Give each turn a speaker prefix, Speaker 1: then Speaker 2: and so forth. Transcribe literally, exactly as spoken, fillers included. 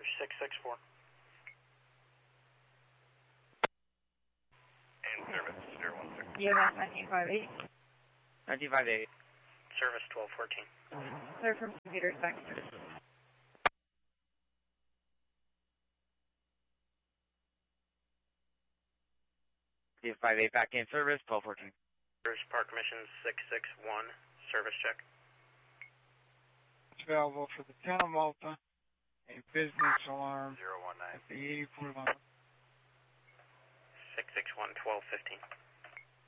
Speaker 1: six six four.
Speaker 2: And service zero one six.
Speaker 3: E M S nineteen fifty-eight.
Speaker 4: nineteen fifty-eight.
Speaker 1: Service twelve fourteen.
Speaker 3: Sir, from computers back.
Speaker 4: nineteen fifty-eight back in service, twelve fourteen.
Speaker 1: Bruce Park Mission six six one, service check.
Speaker 5: It's available for the Town of Malta, a business alarm
Speaker 2: zero one nine.
Speaker 5: at the eighty-four level.
Speaker 1: six six one, twelve fifteen.